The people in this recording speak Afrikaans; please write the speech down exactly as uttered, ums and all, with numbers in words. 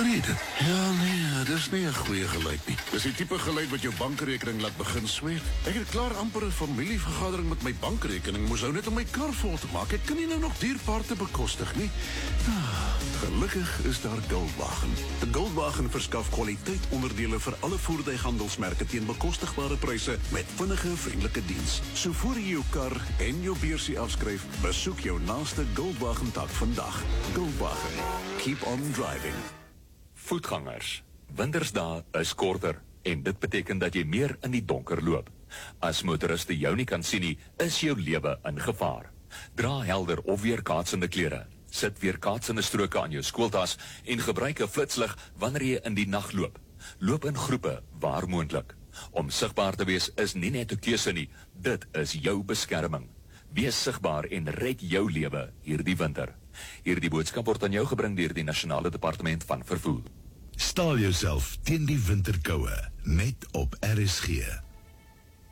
weet dit. Ja, nee, dis nie 'n goeie geluid nie. Dis die tipe geluid wat jou bankrekening laat begin sweet. Ek het klaar amper 'n familievergadering met my bankrekening moes hou net om my kar vol te maak. Ek kan nie nou nog dierpaarte bekostig nie. Ah, gelukkig is daar Goldwagen. De Goldwagen verskaf kwaliteit onderdele vir alle voertuighandelsmerke teen bekostigbare pryse met vinnige, vriendelike diens. So voor jy jou kar en jou beursie afskryf, besoek jou naaste Goldwagen tak vandag. Goldwagen. Keep on driving. Voetgangers. Wintersdae is korter en dit beteken dat jy meer in die donker loop. As motoriste jou nie kan sien nie, is jou lewe in gevaar. Dra helder of weerkaatsende klere. Sit weerkaatsende stroke aan jou skooltas en gebruik 'n flitslig wanneer jy in die nag loop. Loop in groepe waar moontlik. Om sigbaar te wees is nie net 'n keuse nie, dit is jou beskerming. Wees sigbaar en red jou lewe hierdie winter. Hierdie boodskap word aan jou gebring deur die Nasionale Departement van Vervoer. Staal jouself teen die winterkoue, net op R S G.